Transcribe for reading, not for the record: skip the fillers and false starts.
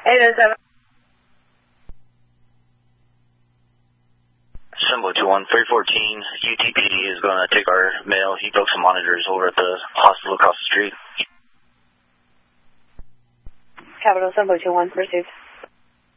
807. Symbol 21, 314, UTPD is going to take our mail. He broke some monitors over at the hospital across the street. Capital Symbol 21, received.